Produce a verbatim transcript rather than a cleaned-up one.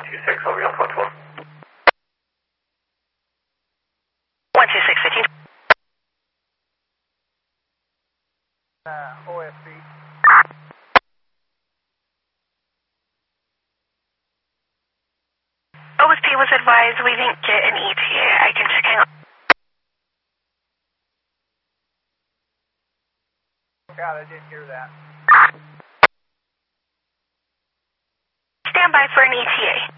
two six, over on four twelve. one two six, fifteen. Uh, O S B. O S P was advised we didn't get an E T A. I can check in. God, I didn't hear that. Stand by for an E T A.